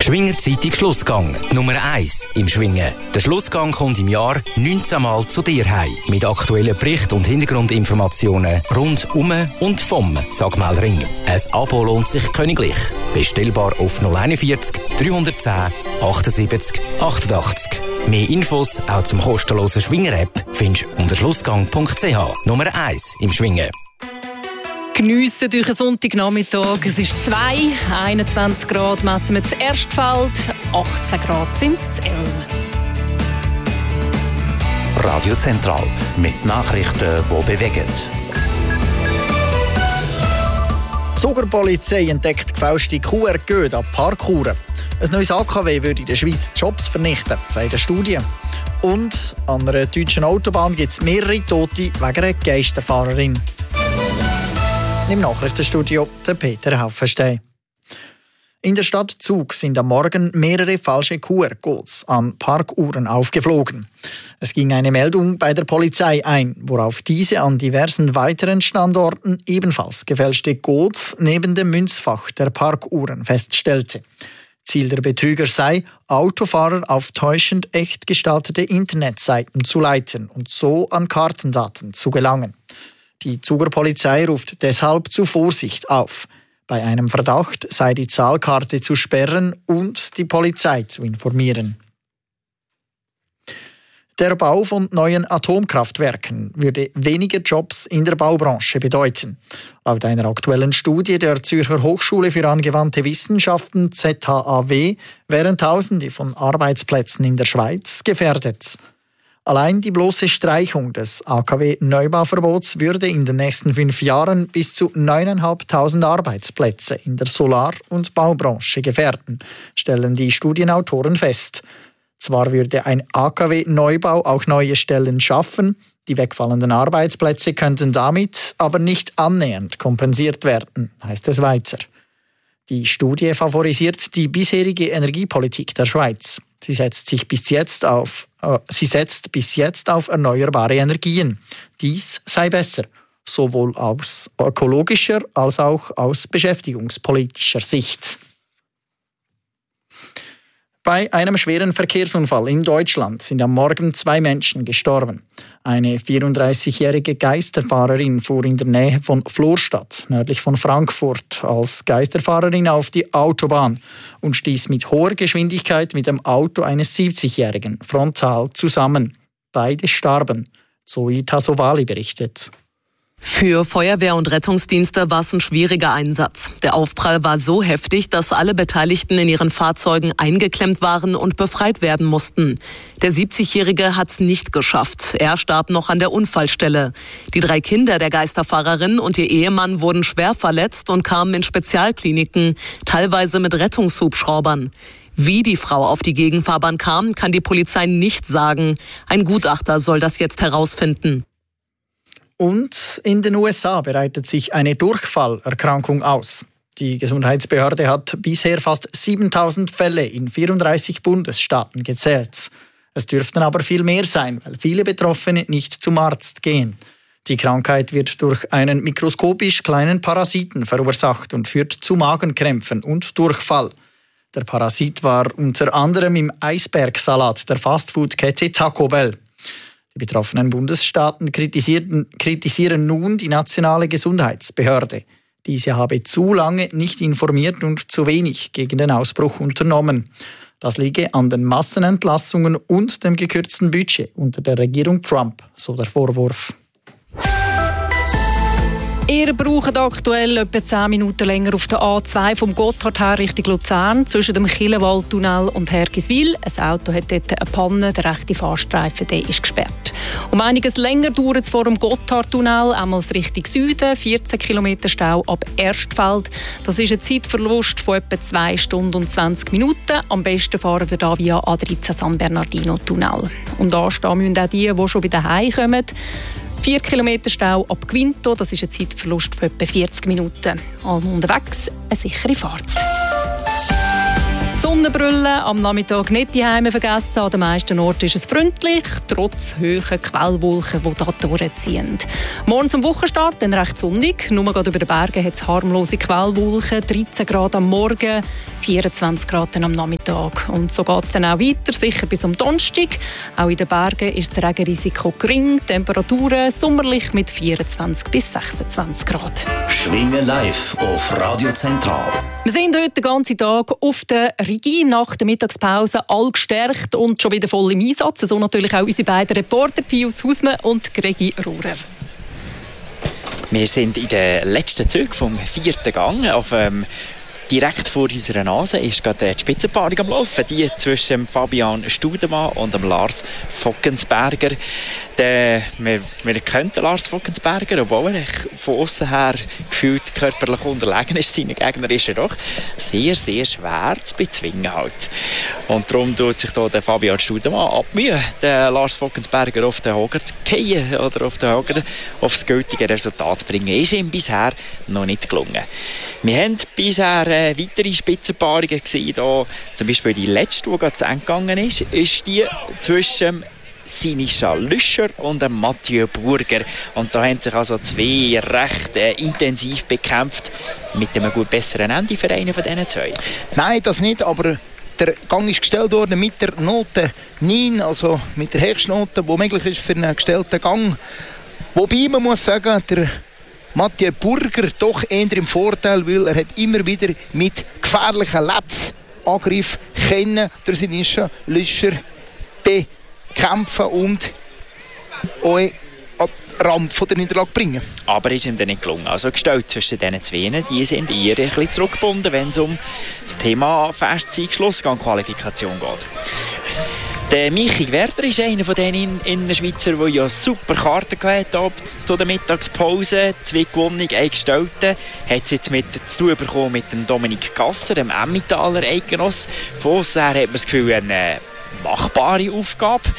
Schwingerzeitung Schlussgang. Nummer 1 im Schwingen. Der Schlussgang kommt im Jahr 19 Mal zu dir heim. Mit aktuellen Berichten und Hintergrundinformationen rund um und vom Sagmelring. Ein Abo lohnt sich königlich. Bestellbar auf 041 310 78 88. Mehr Infos auch zum kostenlosen Schwinger-App findest du unter schlussgang.ch. Nummer 1 im Schwingen. Geniessen durch einen Sonntagnachmittag. Es ist 21 Grad messen wir zu Erstfeld, 18 Grad sind es zu Elm. Radio Zentral mit Nachrichten, die bewegen. Die Zugerpolizei entdeckt gefälschte QR-Code an Parkuhren. Ein neues AKW würde in der Schweiz Jobs vernichten, sagt eine Studie. Und an einer deutschen Autobahn gibt es mehrere Tote wegen einer Geisterfahrerin. Im Nachrichtenstudio der Peter Haufenstein. In der Stadt Zug sind am Morgen mehrere falsche QR-Codes an Parkuhren aufgeflogen. Es ging eine Meldung bei der Polizei ein, worauf diese an diversen weiteren Standorten ebenfalls gefälschte Codes neben dem Münzfach der Parkuhren feststellte. Ziel der Betrüger sei, Autofahrer auf täuschend echt gestaltete Internetseiten zu leiten und so an Kartendaten zu gelangen. Die Zuger Polizei ruft deshalb zu Vorsicht auf. Bei einem Verdacht sei die Zahlkarte zu sperren und die Polizei zu informieren. Der Bau von neuen Atomkraftwerken würde weniger Jobs in der Baubranche bedeuten. Laut einer aktuellen Studie der Zürcher Hochschule für angewandte Wissenschaften ZHAW wären Tausende von Arbeitsplätzen in der Schweiz gefährdet. Allein die bloße Streichung des AKW-Neubauverbots würde in den nächsten 5 Jahren bis zu 9'500 Arbeitsplätze in der Solar- und Baubranche gefährden, stellen die Studienautoren fest. Zwar würde ein AKW-Neubau auch neue Stellen schaffen, die wegfallenden Arbeitsplätze könnten damit aber nicht annähernd kompensiert werden, heißt es weiter. Die Studie favorisiert die bisherige Energiepolitik der Schweiz. Sie setzt bis jetzt auf erneuerbare Energien. Dies sei besser, sowohl aus ökologischer als auch aus beschäftigungspolitischer Sicht. Bei einem schweren Verkehrsunfall in Deutschland sind am Morgen 2 Menschen gestorben. Eine 34-jährige Geisterfahrerin fuhr in der Nähe von Florstadt, nördlich von Frankfurt, als Geisterfahrerin auf die Autobahn und stieß mit hoher Geschwindigkeit mit dem Auto eines 70-Jährigen frontal zusammen. Beide starben, Zoe Tasovali berichtet. Für Feuerwehr und Rettungsdienste war es ein schwieriger Einsatz. Der Aufprall war so heftig, dass alle Beteiligten in ihren Fahrzeugen eingeklemmt waren und befreit werden mussten. Der 70-Jährige hat es nicht geschafft. Er starb noch an der Unfallstelle. Die 3 Kinder der Geisterfahrerin und ihr Ehemann wurden schwer verletzt und kamen in Spezialkliniken, teilweise mit Rettungshubschraubern. Wie die Frau auf die Gegenfahrbahn kam, kann die Polizei nicht sagen. Ein Gutachter soll das jetzt herausfinden. Und in den USA bereitet sich eine Durchfallerkrankung aus. Die Gesundheitsbehörde hat bisher fast 7.000 Fälle in 34 Bundesstaaten gezählt. Es dürften aber viel mehr sein, weil viele Betroffene nicht zum Arzt gehen. Die Krankheit wird durch einen mikroskopisch kleinen Parasiten verursacht und führt zu Magenkrämpfen und Durchfall. Der Parasit war unter anderem im Eisbergsalat der Fastfood-Kette Taco Bell. Die betroffenen Bundesstaaten kritisieren nun die nationale Gesundheitsbehörde. Diese habe zu lange nicht informiert und zu wenig gegen den Ausbruch unternommen. Das liege an den Massenentlassungen und dem gekürzten Budget unter der Regierung Trump, so der Vorwurf. Ihr braucht aktuell etwa 10 Minuten länger auf der A2 vom Gotthard her Richtung Luzern zwischen dem Killenwaldtunnel und Hergiswil. Ein Auto hat dort eine Panne, der rechte Fahrstreifen der ist gesperrt. Um einiges länger dauert es vor dem Gotthardtunnel, einmal Richtung Süden, 14 Kilometer Stau ab Erstfeld. Das ist ein Zeitverlust von etwa 2 Stunden und 20 Minuten. Am besten fahren wir hier via A13 San Bernardino-Tunnel. Und anstehen müssen auch die schon wieder heimkommen. 4 Kilometer Stau ab Quinto, das ist ein Zeitverlust von etwa 40 Minuten. Also unterwegs eine sichere Fahrt. Sonnenbrille, am Nachmittag nicht die Heime vergessen. An den meisten Orten ist es freundlich, trotz hohen Quellwolken, die hier durchziehen. Morgen zum Wochenstart dann recht sonnig. Nur gerade über den Bergen hat es harmlose Quellwolken. 13 Grad am Morgen, 24 Grad am Nachmittag. Und so geht es dann auch weiter, sicher bis am Donnerstag. Auch in den Bergen ist das Regenrisiko gering. Temperaturen sommerlich mit 24 bis 26 Grad. Schwingen live auf Radio Zentral. Wir sind heute den ganzen Tag auf der Rigi, nach der Mittagspause all gestärkt und schon wieder voll im Einsatz. So natürlich auch unsere beiden Reporter, Pius Hausmann und Gregi Rohrer. Wir sind in den letzten Zügen vom 4. Gang. Direkt vor unserer Nase ist gerade die Spitzenpaarung am Laufen, die zwischen Fabian Studemann und Lars Fockensberger. Wir kennen Lars Fockensberger, obwohl er von außen her gefühlt körperlich unterlegen ist. Seine Gegner ist er doch sehr, sehr schwer zu bezwingen. Halt. Und darum tut sich da der Fabian Studemann abmühen, den Lars Fockensberger auf den Hocker zu fallen oder auf den Hocker aufs gültige Resultat zu bringen. Ist ihm bisher noch nicht gelungen. Wir haben bisher weitere Spitzenpaarungen gesehen. Da, zum Beispiel die letzte, die gerade zu Ende gegangen ist die zwischen Sinischa Lüscher und Mathieu Burger. Und da haben sich also zwei recht intensiv bekämpft, mit einem gut besseren Ende für einen von diesen zwei. Nein, das nicht, aber der Gang ist gestellt worden mit der Note 9, also mit der Höchstnote, die möglich ist für einen gestellten Gang. Wobei man muss sagen, der Mathieu Burger doch eher im Vorteil, weil er hat immer wieder mit gefährlichen Letztangriffen der Sinischa Lüscher bekämpfen und euch an den Rand von der Niederlage bringen. Aber ist ihm dann nicht gelungen. Also gestellt zwischen diesen zwei, die sind eher ein bisschen zurückgebunden, wenn es um das Thema Festzeit-Schlussgang-Qualifikation geht. Der Michi Werder ist einer von den Innerschweizer, der ja super Karten gehabt hat zu der Mittagspause. 2 gewonnen, 1 gestellte. Hat es jetzt zu bekommen mit dem Dominik Gasser, dem Emmentaler Eidgenoss. Von aussen her hat man das Gefühl, eine machbare Aufgabe.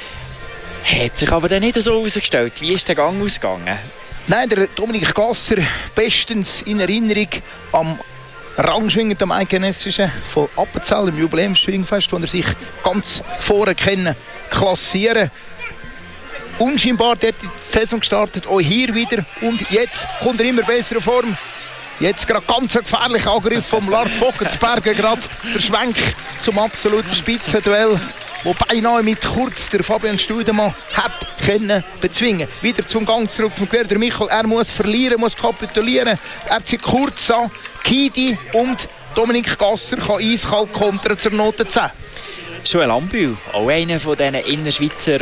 Hat sich aber dann nicht so herausgestellt. Wie ist der Gang ausgegangen? Nein, der Dominik Gasser bestens in Erinnerung am Rangschwingen am Eidgenössischen von Appenzell im Jubiläumsschwingfest, wo er sich ganz vorne klassieren. Unscheinbar dort die Saison gestartet, auch hier wieder. Und jetzt kommt er immer besser in Form. Jetzt gerade ganz ein gefährlicher Angriff von Lars Fockensberger, gerade der Schwenk zum absoluten Spitzenduell, wo beinahe mit kurz der Fabian Studemann hat können bezwingen. Wieder zum Gang zurück zum Werder Michel. Er muss verlieren, muss kapitulieren. Er zieht kurz an. Kidi und Dominik Gasser kann eiskalt kontern zur Note 10. Joel Ambühl, auch einer von diesen Innerschweizer,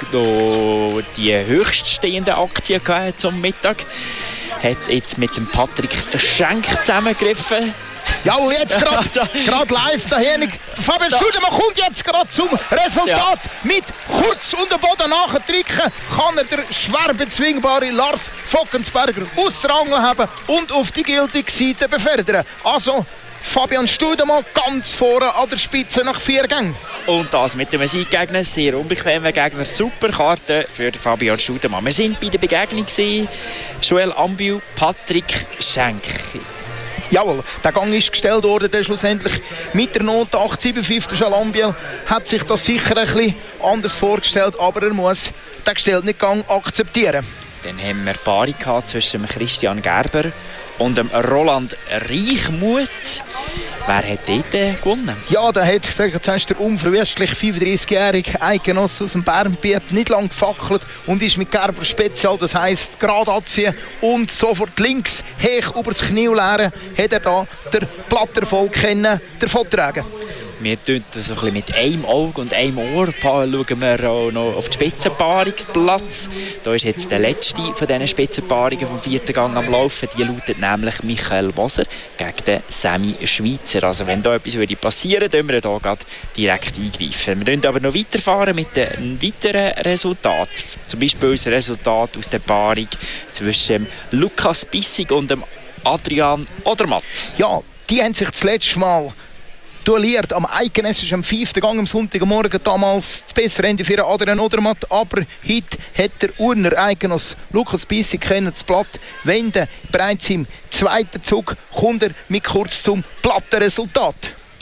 der die höchststehenden Aktien hatte zum Mittag, hat jetzt mit dem Patrick Schenk zusammengegriffen. Jawohl, jetzt gerade live daher. Fabian Studemann kommt jetzt gerade zum Resultat. Ja. Mit kurz unter Boden nachdrücken kann er den schwer bezwingbaren Lars Fockensberger aus der Angel haben und auf die gültige Seite befördern. Also Fabian Studemann ganz vorne an der Spitze nach 4 Gängen. Und das mit dem Sieggegner, sehr unbequemen Gegner, super Karte für Fabian Studemann. Wir sind bei der Begegnung gewesen. Joel Ambühl, Patrick Schenk. Jawohl, der Gang ist gestellt worden, der schlussendlich mit der Note 8,75. Der Chalambiel hat sich das sicher ein bisschen anders vorgestellt, aber er muss den gestellten Gang akzeptieren. Dann haben wir Paarung zwischen Christian Gerber und dem Roland Reichmuth. Wer hat dort gewonnen? Ja, der hat, jetzt der unverwüstliche 35-jährige Eidgenosse aus dem Bernbiet nicht lang gefackelt und ist mit Gerber Spezial, das heisst gerade anziehen und sofort links hoch über das Knie leeren, hat er da den Platterfolg davontragen. Wir tun das ein bisschen mit einem Auge und einem Ohr. Schauen wir auch noch auf den Spitzenpaarungsplatz. Da ist jetzt der letzte von diesen Spitzenpaarungen vom 4. Gang am Laufen. Die lautet nämlich Michael Waser gegen den Sammy Schweizer. Also wenn da etwas passieren würde, können wir da gerade direkt eingreifen. Wir aber noch weiterfahren mit einem weiteren Resultat. Zum Beispiel das Resultat aus der Paarung zwischen Lukas Bissig und dem Adrian Odermatt. Ja, die haben sich das letzte Mal duelliert am Eidgenössischen am 5. Gang am Sonntagmorgen, damals das bessere Ende für Adrian Odermatt, aber heute hat der Urner Eidgenoss Lukas Bissig das Blatt wenden. Bereits im 2. Zug kommt er mit kurz zum platten Resultat.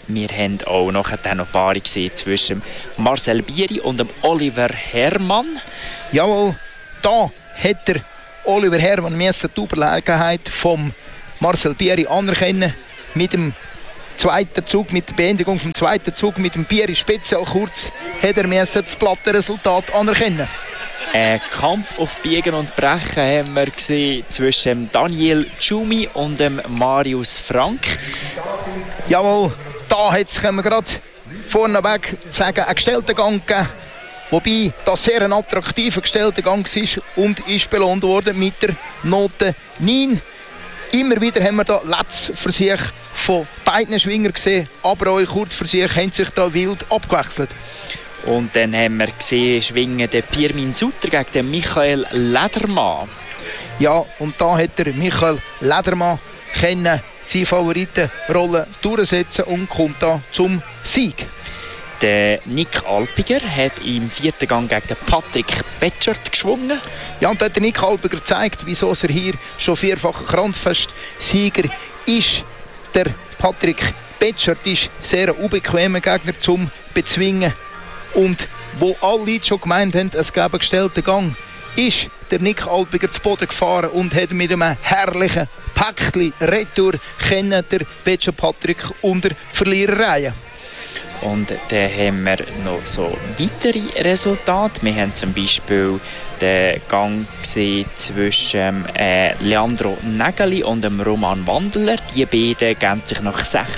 wir haben auch noch eine Paarung gesehen zwischen Marcel Bieri und dem Oliver Herrmann. Jawohl, da hat der Oliver Herrmann die Überlegenheit vom Marcel Bieri anerkennen mit dem zweiten Zug, mit der Beendigung vom zweiten Zug mit dem Bieri speziell kurz, hat er das platte Resultat anerkennen. Ein Kampf auf Biegen und Brechen haben wir gesehen zwischen Daniel Tschumi und dem Marius Frank. Jawohl, da können wir gerade vorneweg sagen, einen gestellten Gang gegeben. Wobei das sehr ein attraktiver gestellter Gang war und ist belohnt worden mit der Note 9. Immer wieder haben wir da Letztversuche von beiden Schwingern gesehen, aber auch Kurzversuche haben sich da wild abgewechselt. Und dann haben wir gesehen, schwingen den Pirmin Sutter gegen den Michael Ledermann. Ja, und da hat der Michael Ledermann seine Favoritenrolle durchsetzen und kommt da zum Sieg. Der Nick Alpiger hat im 4. Gang gegen Patrick Betschert geschwungen. Ja, und da hat der Nick Alpiger gezeigt, wieso er hier schon vierfacher Kranzfest-Sieger ist. Der Patrick Betschert ist sehr unbequemer Gegner zum Bezwingen. Und wo alle Leute schon gemeint haben, es gäbe einen gestellten Gang, ist der Nick Alpiger zu Boden gefahren und hat mit einem herrlichen Päckchen Retour der Betschert Patrick unter Verliererreihen. Und dann haben wir noch so weitere Resultate. Wir haben zum Beispiel den Gang gesehen zwischen Leandro Nägeli und dem Roman Wandler. Die beiden geben sich nach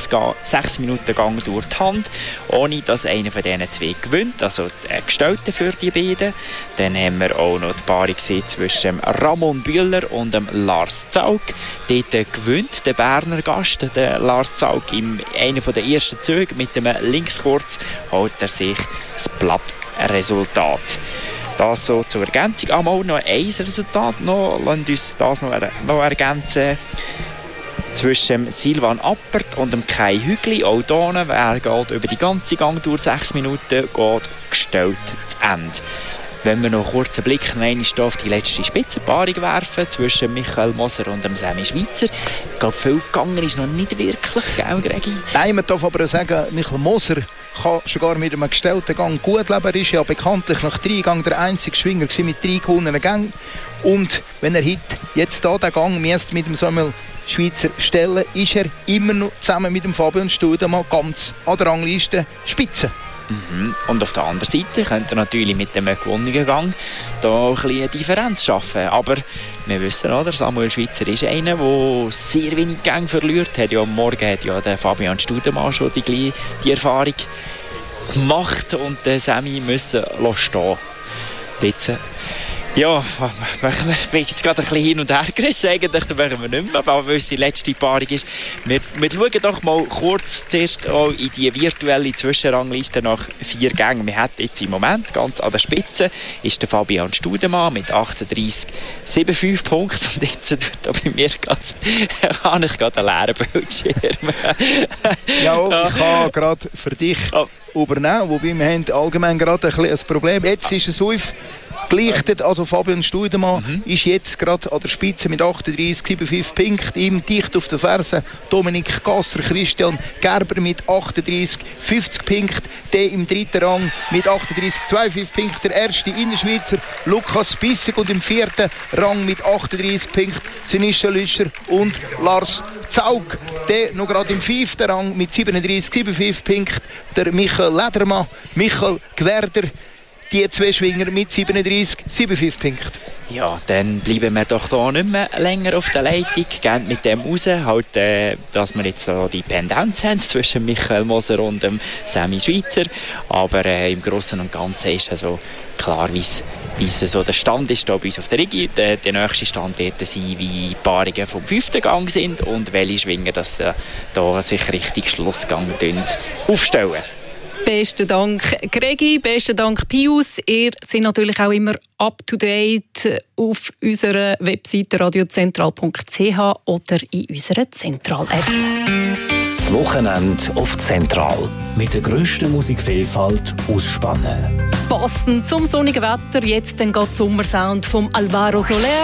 6 Minuten Gang durch die Hand, ohne dass einer von diesen zwei gewinnt. Also Gestellte für die beiden. Dann haben wir auch noch die Paarung gesehen zwischen Ramon Bühler und dem Lars Zaug. Dort gewinnt der Berner Gast, der Lars Zaug, in einem der ersten Züge mit dem Linkskurz holt er sich das Blattresultat. Das so zur Ergänzung. Auch noch ein Resultat. Lasst uns das noch ergänzen. Zwischen Silvan Appert und dem Kai Hügli. Auch hier, wer geht über die ganze Gang durch 6 Minuten, geht gestellt zu Ende. Wenn wir noch kurz einen Blick auf die letzte Spitzenpaarung werfen zwischen Michael Moser und dem Sammy Schweizer. Ich glaube, viel gegangen ist noch nicht wirklich, gell, Gregi? Nein, man darf aber sagen, Michael Moser kann sogar mit einem gestellten Gang gut leben. Er ist ja bekanntlich nach 3 Gängen der einzige Schwinger mit 3 gewonnenen Gängen. Und wenn er jetzt hier den Gang mit dem Samuel Schweizer stellen, ist er immer noch zusammen mit dem Fabian Studemann ganz an der Rangliste Spitze. Und auf der anderen Seite könnte er natürlich mit dem gewonnenen Gang da ein bisschen eine Differenz schaffen. Aber wir wissen, oder? Samuel Schweizer ist einer, der sehr wenig Gänge verliert. Am Morgen hat ja der Fabian Studemann schon die Erfahrung gemacht und den Sammy müssen stehen. Bitte. Ja, ich bin jetzt gerade ein bisschen hin und her gerissen. Eigentlich da machen wir nicht mehr, aber weil es die letzte Paarung ist. Wir schauen doch mal kurz zuerst auch in die virtuelle Zwischenrangliste nach 4 Gängen. Wir haben jetzt im Moment ganz an der Spitze ist der Fabian Studemann mit 38,75 Punkten. Und jetzt tut da bei mir habe ich gerade einen leeren Bildschirm. Ja, ich habe gerade für dich übernehmen, wobei wir haben allgemein gerade ein Problem. Jetzt ist es gelichtet, also Fabian Studemann ist jetzt gerade an der Spitze mit 38,75 Punkten, ihm dicht auf den Fersen Dominik Gasser, Christian Gerber mit 38,50 Punkten, der im 3. Rang mit 38,25 Punkten, der erste Innerschweizer Lukas Bissig und im 4. Rang mit 38 Punkten Sinischa Lüscher und Lars Zaug, der noch gerade im 5. Rang mit 37,75 Punkten, der Michael Ledermann, Michael Gwerder, die 2 Schwinger mit 37,75 Punkten. Ja, dann bleiben wir doch hier nicht mehr länger auf der Leitung. Gehen mit dem raus, dass wir jetzt so die Pendenz haben zwischen Michael Moser und dem Sammy Schweizer. Aber im Großen und Ganzen ist also klar, wie so der Stand ist hier bei uns auf der Regie. Der nächste Stand wird sein, wie die Paarungen vom 5. Gang sind und welche Schwinger das da sich richtig Schlussgang aufstellen. Besten Dank, Gregi. Besten Dank, Pius. Ihr seid natürlich auch immer up to date auf unserer Webseite radiozentral.ch oder in unserer Zentral-App. Das Wochenende auf Zentral. Mit der grössten Musikvielfalt aus Spanien. Passend zum sonnigen Wetter, jetzt den Sommersound vom Alvaro Soler.